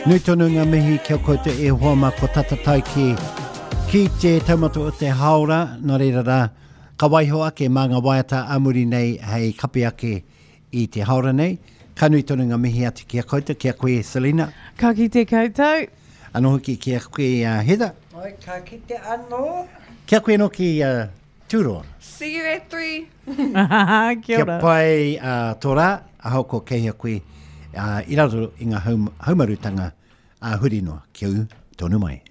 Nui tonu ngā mihi kia koutou e hoa ko tatatai ki te taumata o te haora, nō reira rā, ka waiho ake mā ngā waiata amuri nei hei kapi ake I te haora nei. Ka nui tonu ngā mihi atu kia koutou, kia koe Selina. Ka ki te koutou. Anō hoki kia koe Heather. Oi, ka ki te anō. Kia koe no ki Tūroa. See you at 3. Kia ora. Kia pai tō rā, ahau ko kehia koe I raro I ngā haumarutanga huri noa. Kia u, tonu mai.